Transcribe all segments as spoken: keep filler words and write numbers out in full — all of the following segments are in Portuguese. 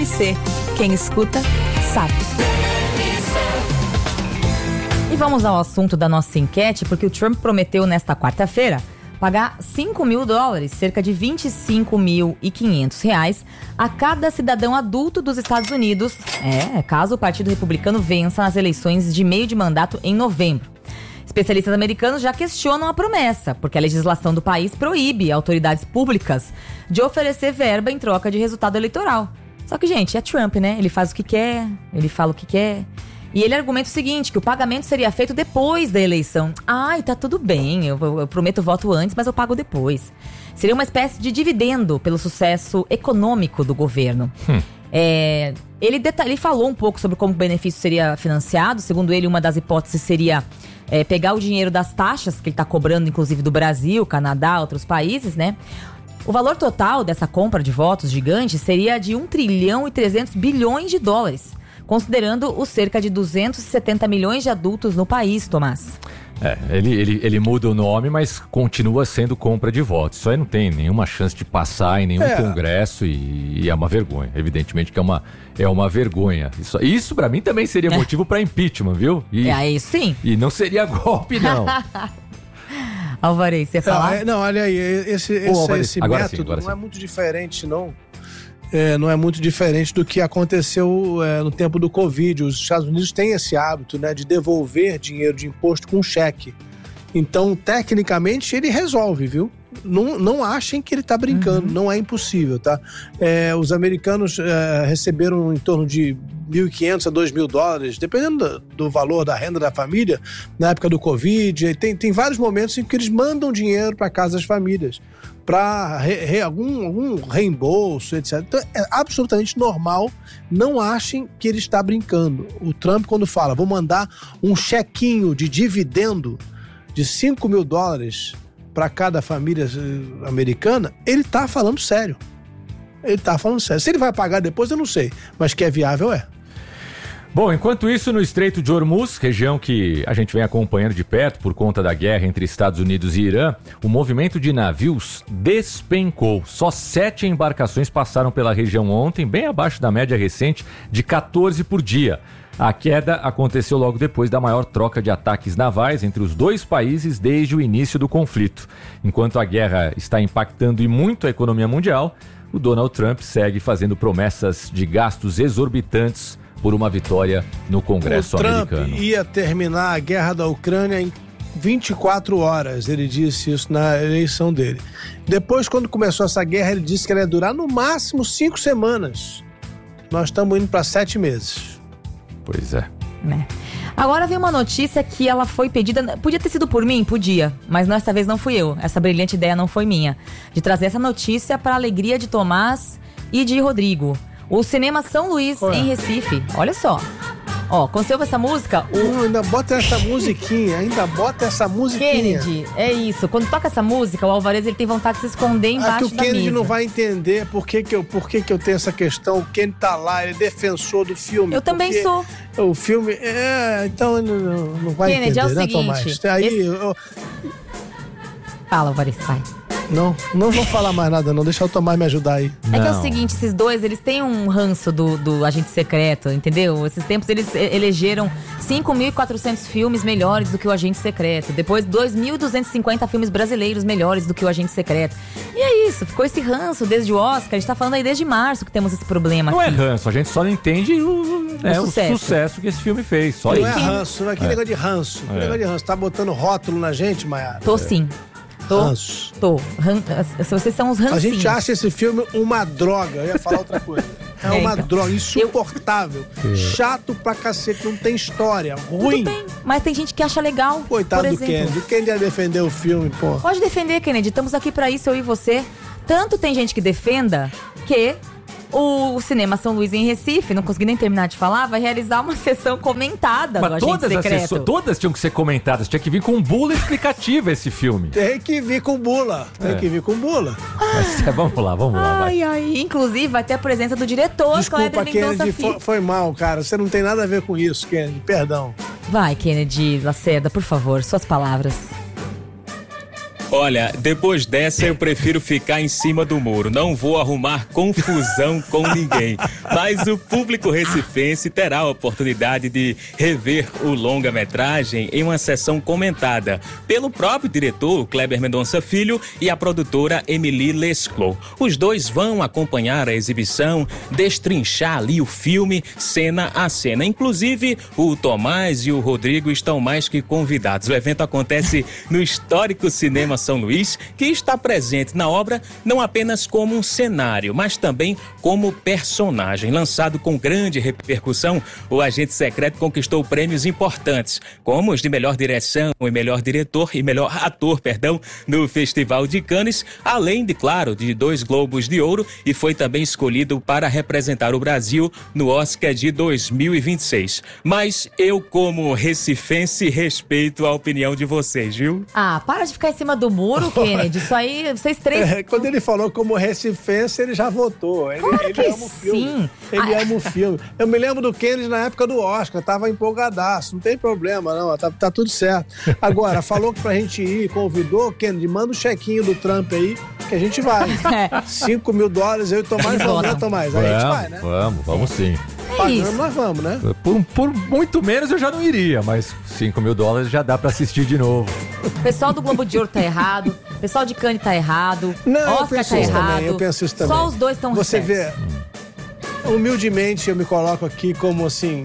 C. Quem escuta, sabe. E vamos ao assunto da nossa enquete, porque o Trump prometeu nesta quarta-feira pagar cinco mil dólares, cerca de vinte e cinco mil e quinhentos reais, a cada cidadão adulto dos Estados Unidos, é, caso o Partido Republicano vença nas eleições de meio de mandato em novembro. Especialistas americanos já questionam a promessa, porque a legislação do país proíbe autoridades públicas de oferecer verba em troca de resultado eleitoral. Só que, gente, é Trump, né? Ele faz o que quer, ele fala o que quer. E ele argumenta o seguinte, que o pagamento seria feito depois da eleição. Ai, tá tudo bem, eu, eu prometo voto antes, mas eu pago depois. Seria uma espécie de dividendo pelo sucesso econômico do governo. Hum. É, ele, deta- ele falou um pouco sobre como o benefício seria financiado. Segundo ele, uma das hipóteses seria é, pegar o dinheiro das taxas que ele está cobrando, inclusive do Brasil, Canadá, outros países, né? O valor total dessa compra de votos gigante seria de um trilhão e trezentos bilhões de dólares, considerando os cerca de duzentos e setenta milhões de adultos no país, Tomás. É, ele, ele, ele muda o nome, mas continua sendo compra de votos. Isso aí não tem nenhuma chance de passar em nenhum é. congresso e, e é uma vergonha. Evidentemente que é uma, é uma vergonha. Isso, isso para mim também seria motivo para impeachment, viu? E, é aí sim. E não seria golpe, não. Alvarez, você fala? Não, é, não, olha aí, esse, esse, Ô, Alvarez, esse agora método sim, agora não sim. é muito diferente, não. É, não é muito diferente do que aconteceu é, no tempo do Covid. Os Estados Unidos têm esse hábito, né, de devolver dinheiro de imposto com cheque. Então, tecnicamente, ele resolve, viu? Não, não achem que ele está brincando, uhum. Não é impossível, tá? É, os americanos é, receberam em torno de mil e quinhentos a dois mil dólares, dependendo do, do valor da renda da família, na época do Covid. Tem, tem vários momentos em que eles mandam dinheiro para casa das famílias, para re, re, algum, algum reembolso, etcétera. Então, é absolutamente normal. Não achem que ele está brincando. O Trump, quando fala, vou mandar um chequinho de dividendo de cinco mil dólares para cada família americana, ele está falando sério. Ele está falando sério. Se ele vai pagar depois, eu não sei. Mas que é viável, é. Bom, enquanto isso, no Estreito de Hormuz, região que a gente vem acompanhando de perto por conta da guerra entre Estados Unidos e Irã, o movimento de navios despencou. Só sete embarcações passaram pela região ontem, bem abaixo da média recente de quatorze por dia. A queda aconteceu logo depois da maior troca de ataques navais entre os dois países desde o início do conflito. Enquanto a guerra está impactando e muito a economia mundial, o Donald Trump segue fazendo promessas de gastos exorbitantes por uma vitória no Congresso americano. O Trump ia terminar a guerra da Ucrânia em vinte e quatro horas, ele disse isso na eleição dele. Depois, quando começou essa guerra, ele disse que ela ia durar no máximo cinco semanas. Nós estamos indo para sete meses. Pois é. é. Agora veio uma notícia que ela foi pedida, podia ter sido por mim? Podia, mas dessa vez não fui eu. Essa brilhante ideia não foi minha. De trazer essa notícia para a alegria de Tomás e de Rodrigo. O Cinema São Luís, Ué. em Recife. Olha só. Ó, quando você ouve essa música... O... Não, ainda bota essa musiquinha, ainda bota essa musiquinha. Kennedy, é isso. Quando toca essa música, o Alvarez ele tem vontade de se esconder embaixo da mesa. É que o Kennedy não vai entender por que que eu, por que que eu tenho essa questão. O Kennedy tá lá, ele é defensor do filme. Eu também sou. O filme... É, então ele não, não vai Kennedy, entender, é o né, seguinte, Tomás? Aí esse... eu... Fala, Alvarez, vai. Não, não vou falar mais nada não, deixa o Tomás me ajudar aí. É que é o seguinte, esses dois, eles têm um ranço do, do agente secreto, entendeu? Esses tempos eles elegeram cinco mil e quatrocentos filmes melhores do que o agente secreto. Depois dois mil duzentos e cinquenta filmes brasileiros melhores do que o agente secreto. E é isso, ficou esse ranço desde o Oscar. A gente tá falando aí desde março que temos esse problema Não aqui. é ranço, a gente só não entende o, o, é, sucesso. o sucesso que esse filme fez. Só não isso. é ranço, não é que é. negócio de ranço. Que é. negócio de ranço. Tá botando rótulo na gente, Maiara? Tô sim. Tô, ranço. Tô. Ran... Vocês são os rancinhos. A gente acha esse filme uma droga. Eu ia falar outra coisa. É, é uma então. droga insuportável. Eu... Chato pra cacete, não tem história. Ruim. Tudo bem, mas tem gente que acha legal. Coitado por do exemplo. Kennedy. O Kennedy ia defender o filme, pô. Pode defender, Kennedy. Estamos aqui pra isso, eu e você. Tanto tem gente que defenda que... O Cinema São Luís em Recife, não consegui nem terminar de falar, vai realizar uma sessão comentada Mas do Agente todas Secreto. As sessões, todas tinham que ser comentadas, tinha que vir com bula explicativa esse filme. Tem que vir com bula, tem é. que vir com bula. Mas, vamos lá, vamos lá, vai. Ai, ai, inclusive vai ter a presença do diretor, Desculpa, Kennedy, foi, foi mal, cara, você não tem nada a ver com isso, Kennedy, perdão. Vai, Kennedy Lacerda, por favor, suas palavras. Olha, depois dessa eu prefiro ficar em cima do muro. Não vou arrumar confusão com ninguém. Mas o público recifense terá a oportunidade de rever o longa-metragem em uma sessão comentada pelo próprio diretor Kleber Mendonça Filho e a produtora Emily Lesclos. Os dois vão acompanhar a exibição, destrinchar ali o filme, cena a cena. Inclusive, o Tomás e o Rodrigo estão mais que convidados. O evento acontece no histórico Cinema São Luís, que está presente na obra não apenas como um cenário, mas também como personagem. Lançado com grande repercussão, o Agente Secreto conquistou prêmios importantes, como os de melhor direção e melhor diretor e melhor ator, perdão, no Festival de Cannes, além de, claro, de dois Globos de Ouro, e foi também escolhido para representar o Brasil no Oscar de dois mil e vinte e seis. Mas eu, como recifense, respeito a opinião de vocês, viu? Ah, para de ficar em cima do muro, Kennedy. Isso aí, vocês três... É, quando ele falou como recifense, ele já votou. Ele, claro ele que ama o filme. sim. Ele ah, ama o filme. Eu me lembro do Kennedy na época do Oscar, tava empolgadaço. Não tem problema, não. Tá, tá tudo certo. Agora, falou que pra gente ir, convidou, Kennedy, manda o chequinho do Trump aí, que a gente vai. Cinco mil dólares, eu e Tomás vamos, né, Tomás? Aí a gente vai, né? Vamos, vamos sim. Pagando, nós vamos, né? Por, por muito menos eu já não iria, mas cinco mil dólares já dá pra assistir de novo. O pessoal do Globo de Ouro tá errado, o pessoal de Cannes tá errado, não, Oscar eu penso tá isso errado. Também, eu penso isso também. Só os dois estão Você certos. vê, humildemente eu me coloco aqui como assim...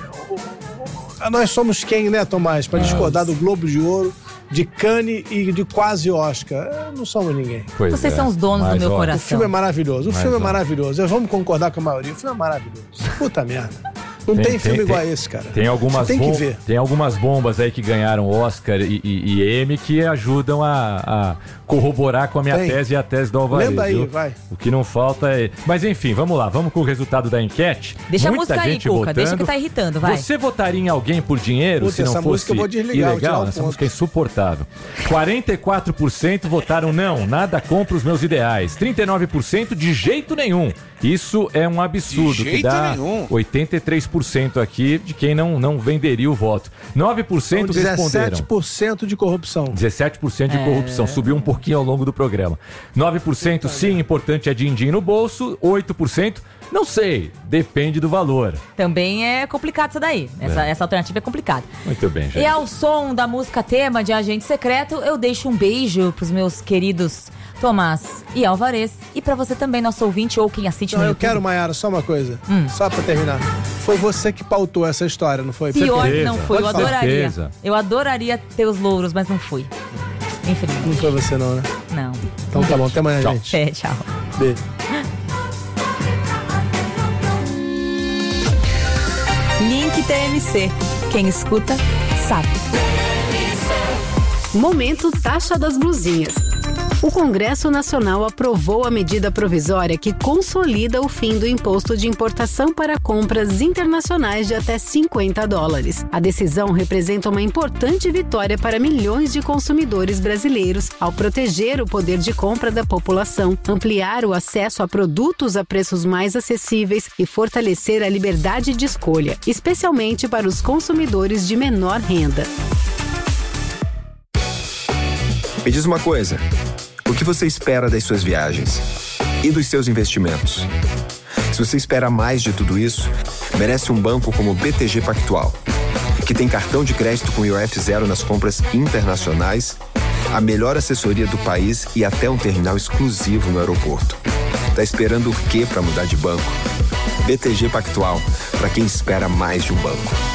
Nós somos quem, né, Tomás? Pra discordar do Globo de Ouro, de Cannes e de quase Oscar. Não somos ninguém. Pois Vocês é. são os donos Mas, do meu ó, coração. O filme é maravilhoso. O Mas, filme é ó. maravilhoso. Vamos concordar com a maioria. O filme é maravilhoso. Puta merda. Não tem, Tem- filme tem- igual tem- a esse, cara. Tem algumas, Você tem que bom- ver. tem algumas bombas aí que ganharam Oscar e, e, e Emmy que ajudam a, a corroborar com a minha Tem. tese e a tese do Alvarez. Lembra aí, viu? vai. O que não falta é... Mas enfim, vamos lá. Vamos com o resultado da enquete. Deixa Muita a música aí, gente Cuca. votando. Deixa que tá irritando, vai. Você votaria em alguém por dinheiro Puta, se não essa fosse música eu vou desligar, vou tirar ilegal? o Essa ponto. música é insuportável. quarenta e quatro por cento votaram não, nada contra os meus ideais. trinta e nove por cento de jeito nenhum. Isso é um absurdo, De que jeito dá nenhum. oitenta e três por cento aqui de quem não, não venderia o voto. nove por cento São responderam. dezessete por cento de corrupção. dezessete por cento de É. corrupção, subiu um pouquinho ao longo do programa. nove por cento sim, importante é din-din no bolso. oito por cento não sei, depende do valor. Também é complicado isso daí. Essa, É. essa alternativa é complicada. Muito bem, gente. E ao som da música tema de Agente Secreto, eu deixo um beijo pros meus queridos Tomás e Alvarez. E pra você também, nosso ouvinte ou quem assiste Não, no eu YouTube. quero, Maiara, só uma coisa. Hum. Só pra terminar. Foi você que pautou essa história, não foi? Pior que Certeza. não foi, eu Pode falar. adoraria. Certeza. Eu adoraria ter os louros, mas não fui. Infelizmente. Não foi você não, né? Não. Então tá bom, até amanhã, Tchau. gente. É, tchau. Beijo. Link T M C. Quem escuta, sabe. Momento Taxa das Blusinhas. O Congresso Nacional aprovou a medida provisória que consolida o fim do imposto de importação para compras internacionais de até cinquenta dólares. A decisão representa uma importante vitória para milhões de consumidores brasileiros ao proteger o poder de compra da população, ampliar o acesso a produtos a preços mais acessíveis e fortalecer a liberdade de escolha, especialmente para os consumidores de menor renda. Me diz uma coisa, o que você espera das suas viagens e dos seus investimentos? Se você espera mais de tudo isso, merece um banco como o B T G Pactual, que tem cartão de crédito com I O F zero nas compras internacionais, a melhor assessoria do país e até um terminal exclusivo no aeroporto. Tá esperando o quê para mudar de banco? B T G Pactual, para quem espera mais de um banco.